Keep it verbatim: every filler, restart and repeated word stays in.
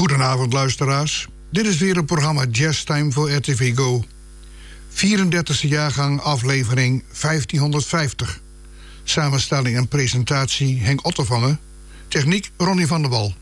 Goedenavond luisteraars. Dit is weer een programma Jazz Time voor R T V Go. vierendertigste jaargang, aflevering vijftienhonderdvijftig. Samenstelling en presentatie Henk Ottervangen. Techniek Ronnie van der Wal.